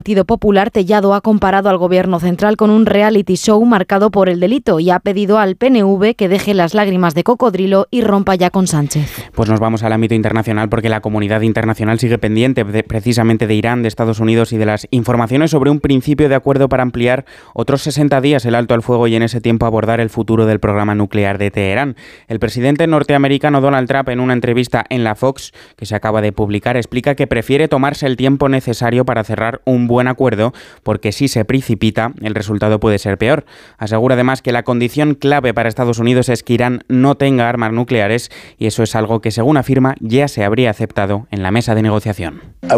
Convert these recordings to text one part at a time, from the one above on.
Partido Popular, Tellado ha comparado al Gobierno central con un reality show marcado por el delito y ha pedido al PNV que deje las lágrimas de cocodrilo y rompa ya con Sánchez. Pues nos vamos al ámbito internacional porque la comunidad internacional sigue pendiente precisamente de Irán, de Estados Unidos y de las informaciones sobre un principio de acuerdo para ampliar otros 60 días el alto al fuego y en ese tiempo abordar el futuro del programa nuclear de Teherán. El presidente norteamericano Donald Trump, en una entrevista en la Fox que se acaba de publicar, explica que prefiere tomarse el tiempo necesario para cerrar un buen acuerdo, porque si se precipita, el resultado puede ser peor. Asegura además que la condición clave para Estados Unidos es que Irán no tenga armas nucleares y eso es algo que, según afirma, ya se habría aceptado en la mesa de negociación.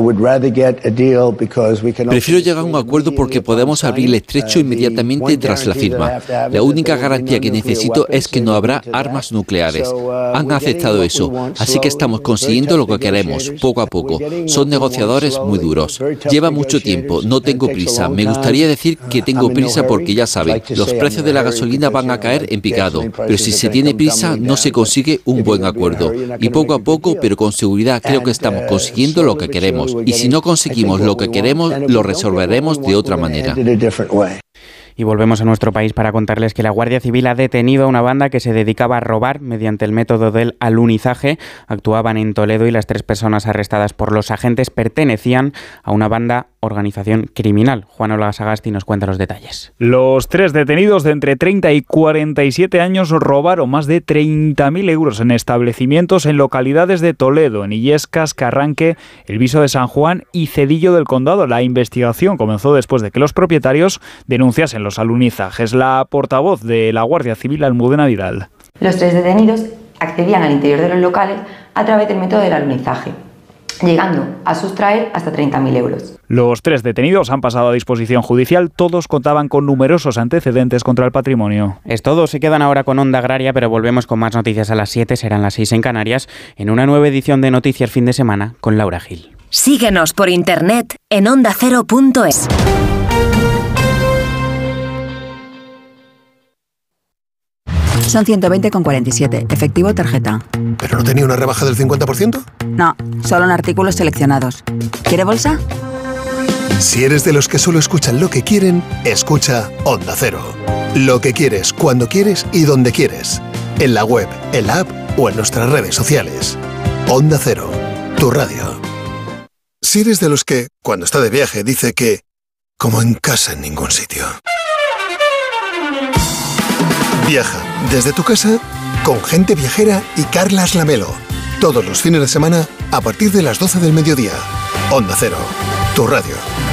Prefiero llegar a un acuerdo porque podemos abrir el estrecho inmediatamente tras la firma. La única garantía que necesito es que no habrá armas nucleares. Han aceptado eso, así que estamos consiguiendo lo que queremos, poco a poco. Son negociadores muy duros. Lleva mucho tiempo, no tengo prisa. Me gustaría decir que tengo prisa porque ya saben, los precios de la gasolina van a caer en picado, pero si se tiene prisa no se consigue un buen acuerdo. Y poco a poco, pero con seguridad, creo que estamos consiguiendo lo que queremos. Y si no conseguimos lo que queremos, lo resolveremos de otra manera. Y volvemos a nuestro país para contarles que la Guardia Civil ha detenido a una banda que se dedicaba a robar mediante el método del alunizaje. Actuaban en Toledo y las 3 personas arrestadas por los agentes pertenecían a una organización criminal. Juan Olga Sagasti nos cuenta los detalles. Los 3 detenidos de entre 30 y 47 años robaron más de 30.000 euros en establecimientos en localidades de Toledo, en Illescas, Carranque, El Viso de San Juan y Cedillo del Condado. La investigación comenzó después de que los propietarios denunciasen los alunizajes. La portavoz de la Guardia Civil, Almudena Vidal. Los 3 detenidos accedían al interior de los locales a través del método del alunizaje, llegando a sustraer hasta 30.000 euros. Los 3 detenidos han pasado a disposición judicial. Todos contaban con numerosos antecedentes contra el patrimonio. Es todo. Se quedan ahora con Onda Agraria, pero volvemos con más noticias a las 7, serán las 6 en Canarias, en una nueva edición de Noticias Fin de Semana con Laura Gil. Síguenos por internet en ondacero.es. Son 120,47. Efectivo o tarjeta. ¿Pero no tenía una rebaja del 50%? No, solo en artículos seleccionados. ¿Quiere bolsa? Si eres de los que solo escuchan lo que quieren, escucha Onda Cero. Lo que quieres, cuando quieres y donde quieres. En la web, en la app o en nuestras redes sociales. Onda Cero, tu radio. Si eres de los que, cuando está de viaje, dice que como en casa en ningún sitio. Viaja desde tu casa con Gente Viajera y Carlas Lamelo. Todos los fines de semana a partir de las 12 del mediodía. Onda Cero, tu radio.